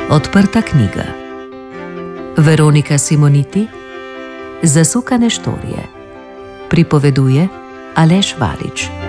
Odprta knjiga. Veronika Simoniti, Zasukane štorije. Pripoveduje Aleš Valič.